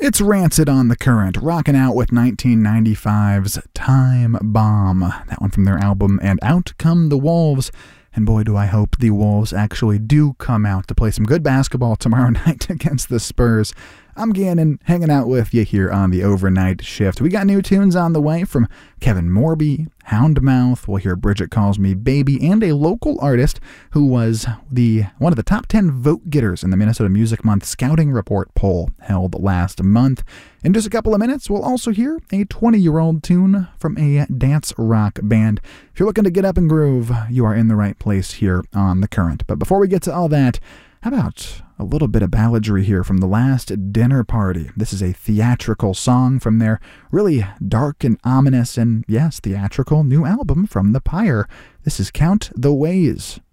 It's Rancid on the Current, rocking out with 1995's Time Bomb. That one from their album And Out Come the Wolves. And boy, do I hope the Wolves actually do come out to play some good basketball tomorrow night against the Spurs. I'm Gannon, hanging out with you here on the overnight shift. We got new tunes on the way from Kevin Morby, Houndmouth. We'll hear Bridget Calls Me Baby, and a local artist who was one of the top 10 vote getters in the Minnesota Music Month Scouting Report poll held last month. In just a couple of minutes, we'll also hear a 20-year-old tune from a dance rock band. If you're looking to get up and groove, you are in the right place here on The Current. But before we get to all that, how about a little bit of balladry here from The Last Dinner Party? This is a theatrical song from their really dark and ominous and, yes, theatrical new album from The Pyre. This is Count the Ways.